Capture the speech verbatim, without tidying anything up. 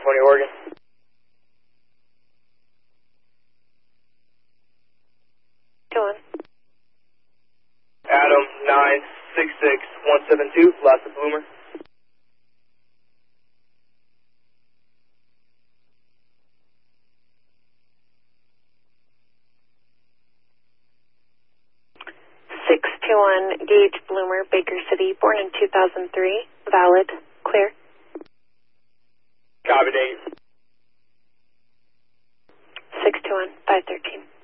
California, Oregon. Go on. Adam nine six six one seven two, last of Bloomer. six two one, Gage Bloomer, Baker City, born in two thousand three, valid, clear. Copy, Dave. six two one, five thirteen.